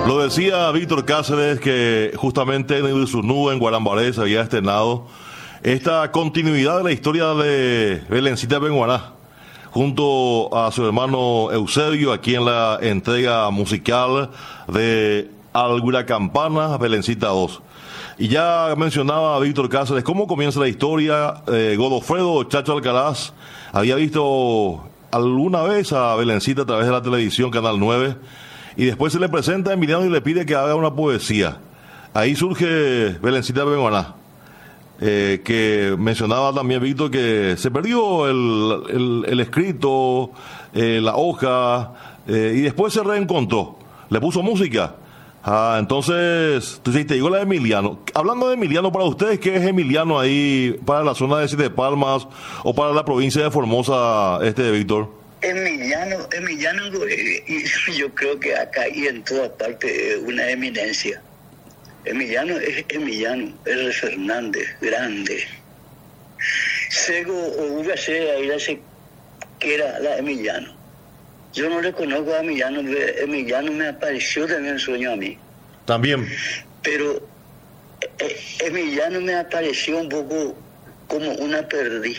Lo decía Víctor Cáceres, que justamente en Irizunú, en Guarambaré, se había estrenado esta continuidad de la historia de Belencita Benguaná, junto a su hermano Eusebio, aquí en la entrega musical de Algura Campana, Belencita 2. Y ya mencionaba Víctor Cáceres cómo comienza la historia. Godofredo Chacho Alcaraz había visto alguna vez a Belencita a través de la televisión, Canal 9, y después se le presenta a Emiliano y le pide que haga una poesía. Ahí surge Belencita Benguaná, que mencionaba también Víctor que se perdió el escrito, la hoja, y después se reencontró, le puso música. Entonces te llegó la de Emiliano. Hablando de Emiliano, para ustedes, ¿qué es Emiliano ahí para la zona de Siete Palmas o para la provincia de Formosa, Víctor? Emiliano, yo creo que acá y en toda parte es una eminencia. Emiliano, R. Fernández, grande. Sego o Ugase, que era la Emiliano. Yo no le conozco a Emiliano, Emiliano me apareció también en sueño a mí. También. Pero Emiliano me apareció un poco como una perdiz.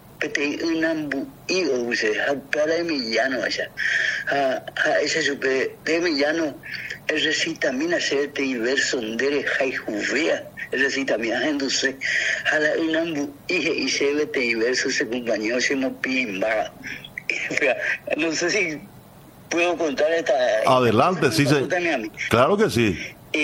Para Emiliano allá. Ese supe de Emiliano, el recitamina se te verso ndere jaijuvea, el recitamina enduse, a la unambu y se ve te verso se compañero se no pimba. No sé si puedo contar esta. Adelante, sí, claro que sí.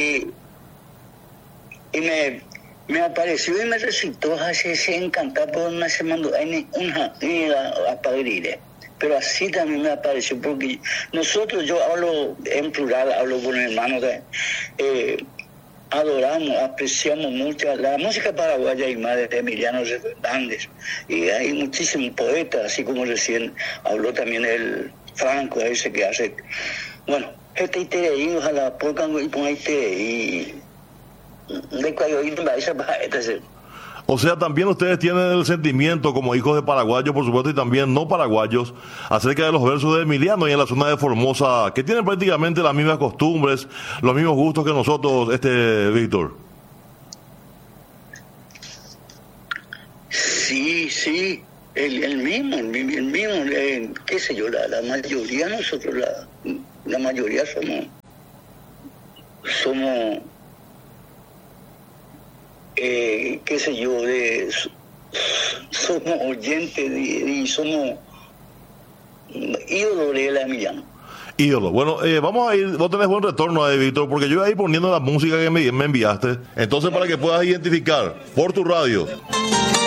Y me apareció y me recitó, se encantaba por una semana, a padrire. Pero así también me apareció, porque nosotros, yo hablo en plural, hablo con mi hermano, adoramos, apreciamos mucho la música paraguaya y más de Emiliano Fernández. Y hay muchísimos poetas, así como recién habló también el Franco, ese que hace. Bueno, ojalá pongan y pongan o sea, también ustedes tienen el sentimiento como hijos de paraguayos, por supuesto, y también no paraguayos, acerca de los versos de Emiliano y en la zona de Formosa, que tienen prácticamente las mismas costumbres, los mismos gustos que nosotros, Víctor. Sí, el mismo, qué sé yo, la mayoría nosotros, la mayoría somos qué sé yo, somos oyentes y somos ídolos de la Emiliano. Ídolo. Bueno, vamos a ir, vos tenés buen retorno ahí, Víctor, porque yo voy a ir poniendo la música que me enviaste, entonces para que puedas identificar por tu radio.